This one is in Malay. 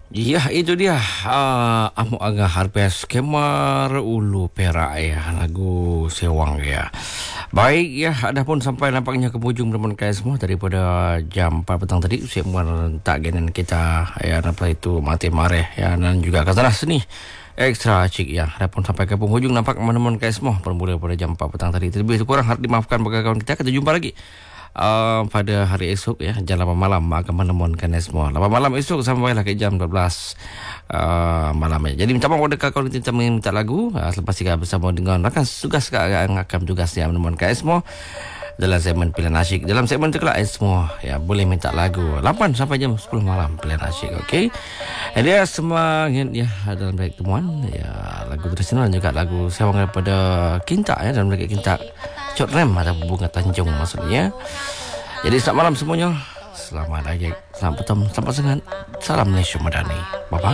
Ya, itu dia. Amuk Agah Harpes Kemar Ulu Perak ya. Lagu Sewang ya. Baik ya, adapun sampai nampaknya ke hujung teman kalian semua daripada jam 4 petang tadi. Saya tak genan kita ya, apa itu mati mareh ya, dan juga kata seni ekstra cik ya. Adapun sampai ke penghujung nampak teman-teman kalian semua bermula pada jam 4 petang tadi. Terlebih kurang harap dimaafkan bagi kawan kita. Kita jumpa lagi pada hari esok ya, jam 8 malam akan menemukan semua. 8 malam esok sampailah ke jam 12 malam ya. Jadi minta maaf kepada kawan kita minta lagu selepas kita bersama dengan rakan tugas akan tugasnya menemukan semua dalam segmen pilihan asyik. Dalam segmen itu kelak semua ya boleh minta lagu 8 sampai jam 10 malam pilihan asyik. Okey. Dia semangat ya dalam baik temuan ya, lagu tradisional juga lagu sewang daripada Kinta ya, dalam baik Kinta Cot Rem atau Bunga Tanjung maksudnya. Jadi selamat malam semuanya. Selamat pagi, selamat petang, selamat sengat. Salam Malaysia Madani. Bye bye.